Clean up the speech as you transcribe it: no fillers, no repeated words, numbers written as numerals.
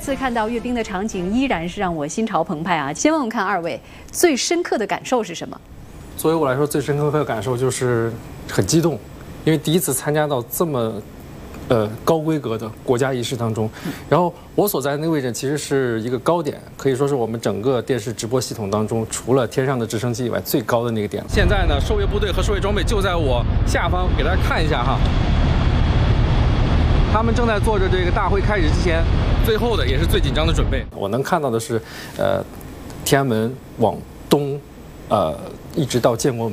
次看到阅兵的场景，依然是让我心潮澎湃啊！先问问看二位，最深刻的感受是什么？ 作为我来说，最深刻的感受就是很激动，因为第一次参加到这么高规格的国家仪式当中，然后我所在的那个位置其实是一个高点，可以说是我们整个电视直播系统当中除了天上的直升机以外最高的那个点。现在呢，狩猎部队和狩猎装备就在我下方，给大家看一下哈。他们正在做着这个大会开始之前最后的也是最紧张的准备。我能看到的是，天安门往东，一直到建国门。